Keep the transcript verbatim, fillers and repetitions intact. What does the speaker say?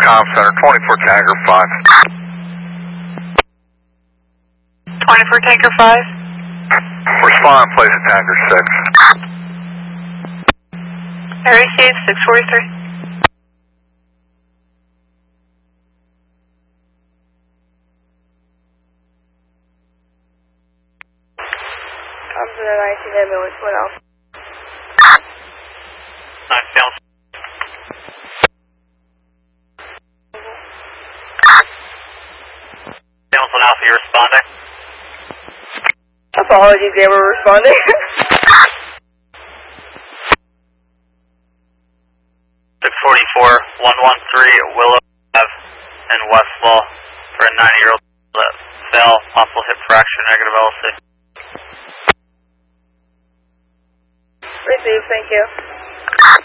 comm center, twenty-four Tanker five. twenty-four Tanker five. Respond, place at Tanker six. Area C six forty-three. Comes to the nineteen ambulance, what else? Nice, down. Down on Alpha, you responding? Apologies, they were responding. six forty-four, one one three Willow Ave in Westlaw for a ninety-year-old that fell, possible hip fracture, negative L C. Received, thank you.